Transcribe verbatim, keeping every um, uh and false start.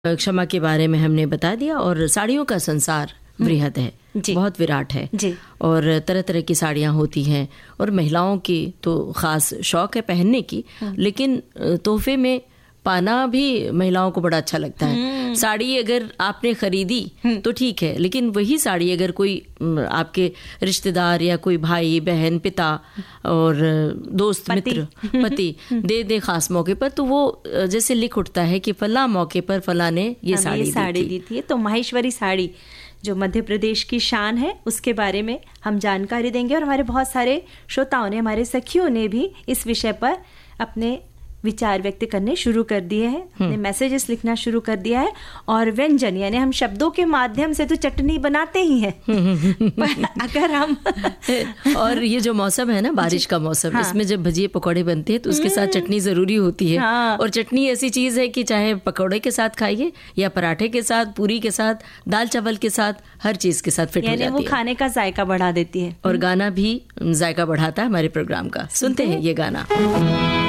क्षमा के बारे में हमने बता दिया और साड़ियों का संसार वृहद है, बहुत विराट है जी। और तरह तरह की साड़ियाँ होती हैं और महिलाओं की तो ख़ास शौक़ है पहनने की, लेकिन तोहफे में पाना भी महिलाओं को बड़ा अच्छा लगता है। साड़ी अगर आपने खरीदी तो ठीक है, लेकिन वही साड़ी अगर कोई आपके रिश्तेदार या कोई भाई बहन पिता और दोस्त पति। मित्र पति दे दे खास मौके पर, तो वो जैसे लिख उठता है कि फला मौके पर फला ने ये साड़ी ये साड़ी दी थी। तो माहेश्वरी साड़ी जो मध्य प्रदेश की शान है उसके बारे में हम जानकारी देंगे और हमारे बहुत सारे श्रोताओं ने, हमारे सखियों ने भी इस विषय पर अपने विचार व्यक्त करने शुरू कर दिए हैं, अपने मैसेजेस लिखना शुरू कर दिया है। और व्यंजन यानी हम शब्दों के माध्यम से तो चटनी बनाते ही हैं पर अगर हम और ये जो मौसम है ना, बारिश का मौसम, हाँ। इसमें जब भजिए पकौड़े बनते हैं तो उसके साथ चटनी ज़रूरी होती है। हाँ। और चटनी ऐसी चीज़ है कि चाहे पकौड़े के साथ खाइए या पराठे के साथ, पूरी के साथ, दाल चावल के साथ, हर चीज़ के साथ फिट हो जाती है। वो खाने का जायका बढ़ा देती है और गाना भी जायका बढ़ाता है हमारे प्रोग्राम का। सुनते हैं ये गाना।